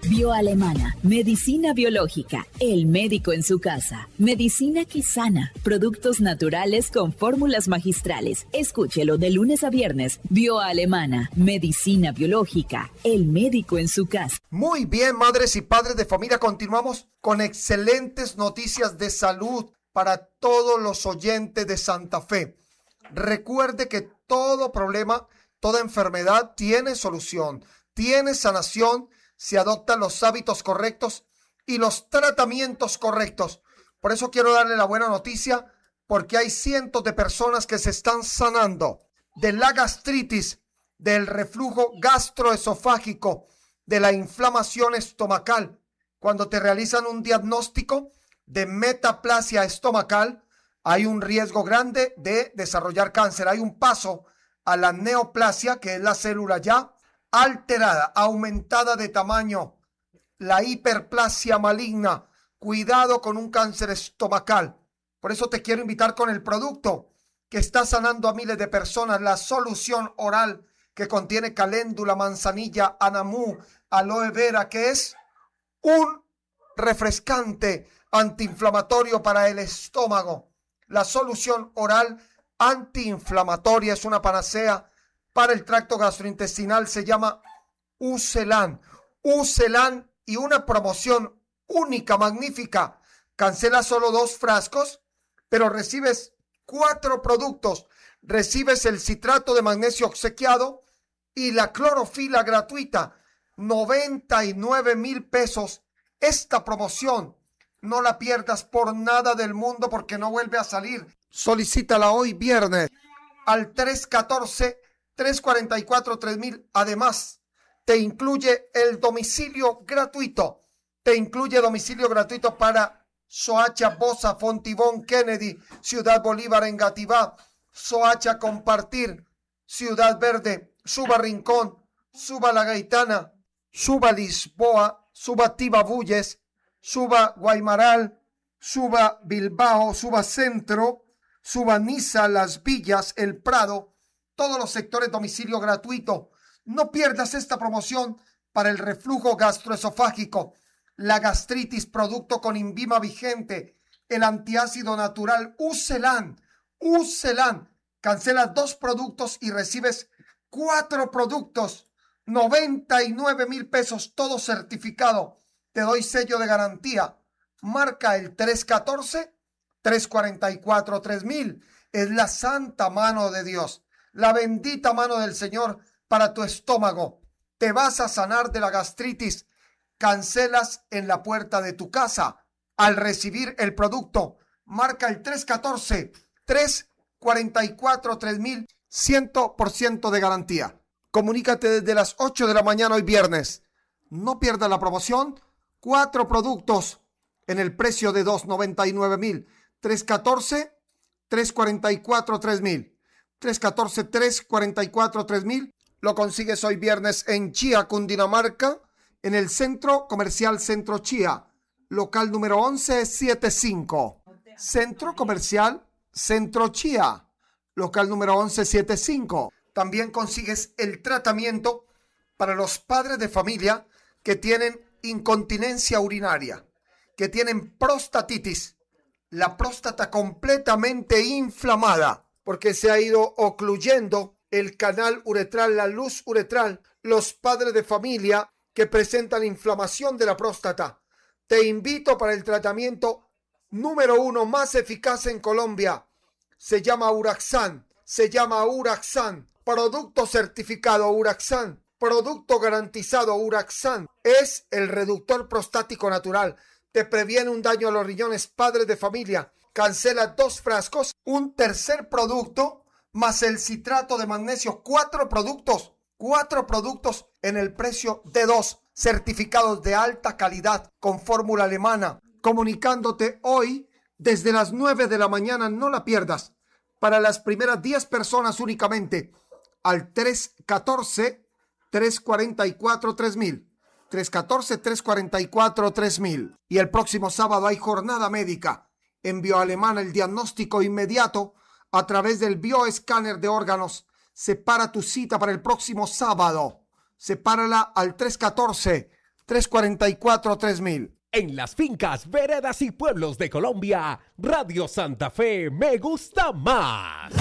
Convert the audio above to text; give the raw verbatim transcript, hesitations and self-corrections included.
Bioalemana, medicina biológica, el médico en su casa. Medicina que sana, productos naturales con fórmulas magistrales. Escúchelo de lunes a viernes. Bioalemana, medicina biológica, el médico en su casa. Muy bien, madres y padres de familia, continuamos con excelentes noticias de salud para todos los oyentes de Santa Fe. Recuerde que todo problema, toda enfermedad tiene solución, tiene sanación, si adoptan los hábitos correctos y los tratamientos correctos. Por eso quiero darle la buena noticia, porque hay cientos de personas que se están sanando de la gastritis, del reflujo gastroesofágico, de la inflamación estomacal. Cuando te realizan un diagnóstico de metaplasia estomacal, hay un riesgo grande de desarrollar cáncer. Hay un paso a la neoplasia, que es la célula ya alterada, aumentada de tamaño, la hiperplasia maligna. Cuidado con un cáncer estomacal. Por eso te quiero invitar con el producto que está sanando a miles de personas, la solución oral que contiene caléndula, manzanilla, anamú, aloe vera, que es un refrescante antiinflamatorio para el estómago. La solución oral antiinflamatoria es una panacea para el tracto gastrointestinal, se llama Ucelan. Ucelan y una promoción única, magnífica. Cancela solo dos frascos, pero recibes cuatro productos. Recibes el citrato de magnesio obsequiado y la clorofila gratuita. noventa y nueve mil pesos. Esta promoción no la pierdas por nada del mundo, porque no vuelve a salir. Solicítala hoy viernes al tres uno cuatro, tres cuatro cuatro, tres mil. Además, te incluye el domicilio gratuito. Te incluye domicilio gratuito para Soacha, Bosa, Fontibón, Kennedy, Ciudad Bolívar, Engativá, Soacha, Compartir, Ciudad Verde, Suba Rincón, Suba La Gaitana, Suba Lisboa, Suba Tibabuyes, Suba Guaymaral, Suba Bilbao, Suba Centro, Suba Niza, Las Villas, El Prado, todos los sectores domicilio gratuito. No pierdas esta promoción para el reflujo gastroesofágico, la gastritis, producto con Invima vigente, el antiácido natural Ucelan. Ucelan. Cancelas dos productos y recibes cuatro productos. noventa y nueve mil pesos, todo certificado. Te doy sello de garantía. Marca el tres uno cuatro, tres cuatro cuatro, tres mil. Es la santa mano de Dios, la bendita mano del Señor para tu estómago. Te vas a sanar de la gastritis. Cancelas en la puerta de tu casa al recibir el producto. Marca el tres uno cuatro, tres cuatro cuatro, tres mil. cien por ciento de garantía. Comunícate desde las ocho de la mañana hoy viernes. No pierdas la promoción. Cuatro productos en el precio de dos noventa y nueve mil. tres uno cuatro, tres cuatro cuatro, tres mil. tres uno cuatro, tres cuatro cuatro, tres mil. Lo consigues hoy viernes en Chía, Cundinamarca, en el Centro Comercial Centro Chía, local número once setenta y cinco. Centro Comercial Centro Chía, local número once setenta y cinco. También consigues el tratamiento para los padres de familia que tienen incontinencia urinaria, que tienen prostatitis, la próstata completamente inflamada, porque se ha ido ocluyendo el canal uretral, la luz uretral. Los padres de familia que presentan inflamación de la próstata, te invito para el tratamiento número uno más eficaz en Colombia. Se llama Uraxan, se llama Uraxan, producto certificado Uraxan, producto garantizado Uraxan. Es el reductor prostático natural. Te previene un daño a los riñones. Padres de familia, cancela dos frascos, un tercer producto más el citrato de magnesio, cuatro productos, cuatro productos en el precio de dos, certificados de alta calidad con fórmula alemana. Comunicándote hoy desde las nueve de la mañana, no la pierdas, para las primeras diez personas únicamente, al tres uno cuatro, tres cuatro cuatro, tres mil. tres uno cuatro, tres cuatro cuatro, tres mil. Y el próximo sábado hay jornada médica en Bioalemana, el diagnóstico inmediato a través del bioescáner de órganos. Separa tu cita para el próximo sábado. Sepárala al tres uno cuatro, tres cuatro cuatro, tres mil. En las fincas, veredas y pueblos de Colombia, Radio Santa Fe me gusta más.